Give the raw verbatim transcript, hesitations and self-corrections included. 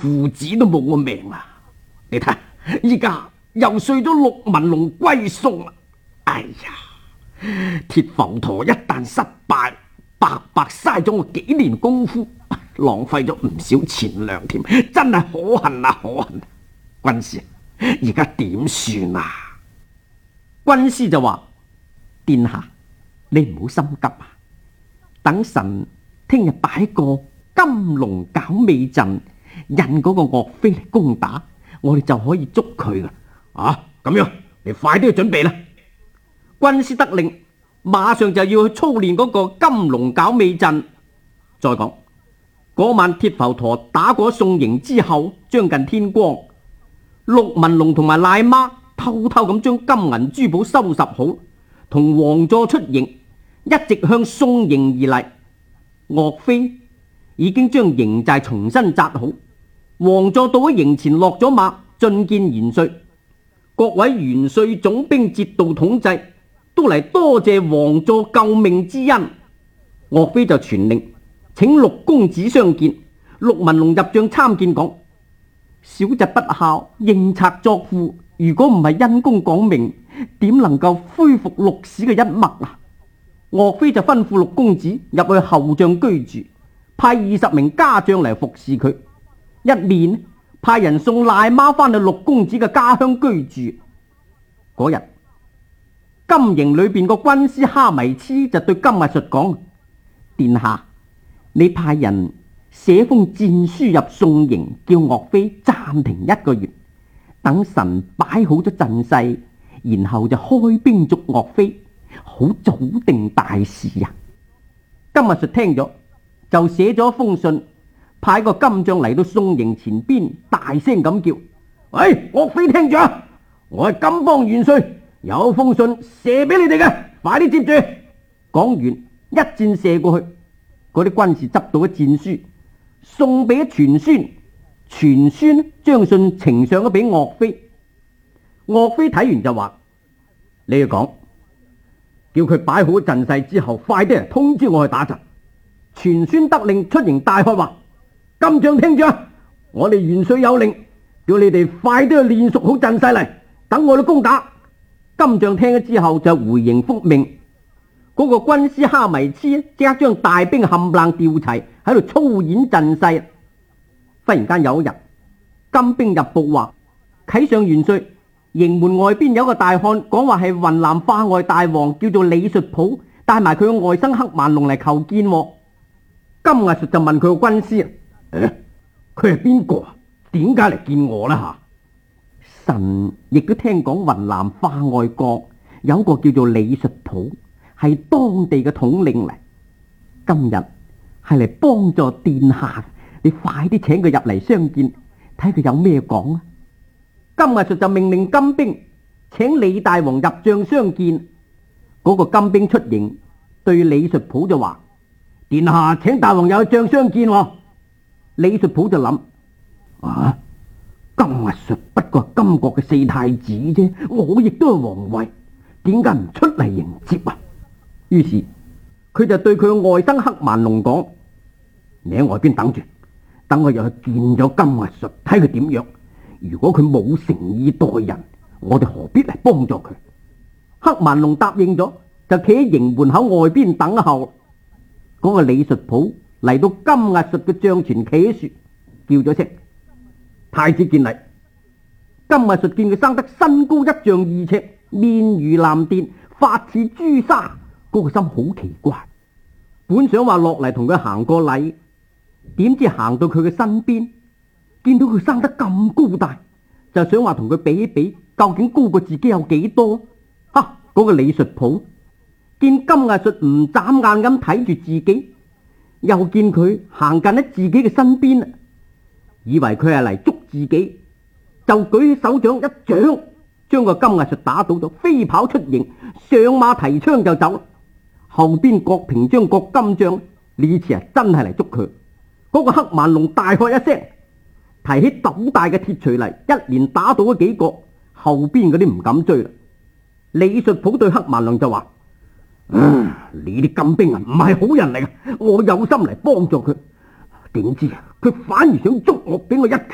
父子都冇我命啦！你睇，依家又碎咗陸文龍歸宋啦！哎呀，鐵浮陀一旦失敗，白白嘥咗我幾年功夫，浪費咗唔少錢糧添，真係可恨啊！可恨！軍師，而家點算啊？軍師就話：殿下，你唔好心急啊！等臣聽日擺個金龍絞尾陣，引嗰個岳飛嚟攻打，我哋就可以捉佢噶。啊，咁樣，你快啲去準備啦！軍師得令，馬上就要去操練嗰個金龍絞尾陣。再講，嗰晚鐵浮陀打過宋營之後，將近天光，陸文龍同埋賴媽偷偷咁將金銀珠寶收拾好，同王佐出營，一直向宋營而嚟。岳飛已經將營寨重新紮好，王佐到喺營前落咗馬，進見元帥。各位元帥總兵節度統制都嚟多謝王佐救命之恩。岳飛就傳令請陸公子相見。陸文龍入帳參見，講：小侄不孝，認賊作父，如果唔係因公講明，點能夠恢復陸史嘅一脈啊？岳飛就吩咐陸公子入去後帳居住，派二十名家將嚟服侍佢，一面派人送賴媽翻去陸公子嘅家鄉居住。嗰日，金營裏邊個軍師哈迷痴就對金藝術講：殿下，你派人寫封戰書入宋營，叫岳飛暫停一個月，等臣擺好咗陣勢，然後就開兵捉岳飛，好早定大事啊！金藝術聽咗，就寫咗封信，派個金將嚟到宋營前邊，大聲咁叫：喂，岳飛聽住啊！我係金邦元帥，有封信射俾你哋嘅，快啲接住！講完，一箭射過去，嗰啲軍士執到一戰書，送俾全宣。全宣將信呈上咗俾岳飛。岳飛睇完就話：你要講，叫佢擺好陣勢之後，快啲嚟通知我去打陣。全宣得令出營大喝話：金將聽住啊！我哋元帥有令，叫你哋快啲去練熟好陣勢嚟，等我哋攻打。金將聽咗之後就回營復命。嗰、那個軍師哈迷痴即刻將大兵冚唪唥調齊喺度操演陣勢。忽然間有一日，金兵入報話：啟上元帥，營門外邊有個大漢講話係雲南化外大王，叫做李術普，帶埋佢嘅外甥黑蠻龍嚟求見。金藝術就問佢個軍師：誒，佢係邊個啊？點解嚟見我呢？吓，臣亦都聽講雲南化外國有個叫做李術普，係當地嘅統領嚟。今日係嚟幫助殿下，你快啲請佢入嚟相見，睇佢有咩講啊！金藝術就命令金兵請李大王入帳相見。嗰、那個金兵出營，對李術普就話：殿下請大王有帳相見。李術普就諗：啊，金藝術不過係金國嘅四太子啫，我亦都係皇位，點解唔出嚟迎接啊？於是佢就對佢嘅外甥黑蠻龍講：你喺外邊等住，等我入去見咗金藝術，睇佢點樣。如果佢冇誠意待人，我哋何必嚟幫助佢？黑蠻龍答應咗，就企喺營門口外邊等候。嗰、那個李術普嚟到金藝術嘅帳前企喺樹，叫咗聲：太子見禮。金藝術見佢生得身高一丈二尺，面如藍靛，髮似朱砂，嗰、那個心好奇怪。本想話落嚟同佢行個禮，點知行到佢嘅身邊，見到佢生得咁高大，就想話同佢比一比，究竟高過自己有幾多？哈、啊！嗰、那個李術普見金藝術唔眨眼咁睇住自己，又見佢行近喺自己嘅身邊，以為佢係嚟捉自己，就舉起手掌一掌，將個金藝術打倒咗，飛跑出營，上馬提槍就走。後邊郭平章、郭金將呢次啊真係嚟捉佢。嗰、那個黑蠻龍大喝一聲，提起斗大嘅鐵錘嚟，一連打倒咗幾個，後邊嗰啲唔敢追啦。李術普對黑蠻龍就話：嗯，你啲金兵啊，唔係好人嚟嘅，我有心嚟幫助佢，點知啊，佢反而想捉我，俾我一